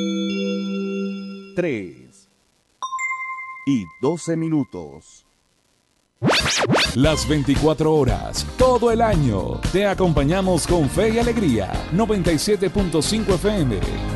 3:12. Las 24 horas, todo el año, te acompañamos con fe y alegría. 97.5 FM,